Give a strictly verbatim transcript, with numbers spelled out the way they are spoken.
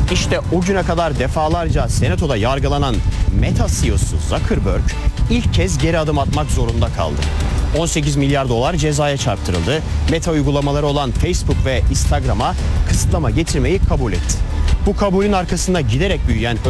İşte o güne kadar defalarca Senato'da yargılanan Meta C E O'su Zuckerberg ilk kez geri adım atmak zorunda kaldı. on sekiz milyar dolar cezaya çarptırıldı. Meta uygulamaları olan Facebook ve Instagram'a kısıtlama getirmeyi kabul etti. Bu kabulün arkasında giderek büyüyen